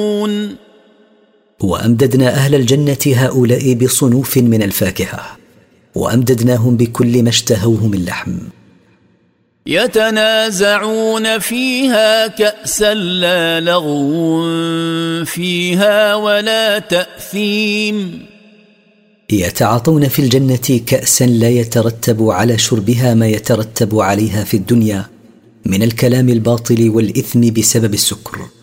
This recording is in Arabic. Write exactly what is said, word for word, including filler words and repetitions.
وأمددنا أهل الجنة هؤلاء بصنوف من الفاكهة، وأمددناهم بكل ما اشتهوه من لحم. يتنازعون فيها كأسا لا لغو فيها ولا تأثيم. يتعاطون في الجنة كأسا لا يترتب على شربها ما يترتب عليها في الدنيا من الكلام الباطل والإثم بسبب السكر.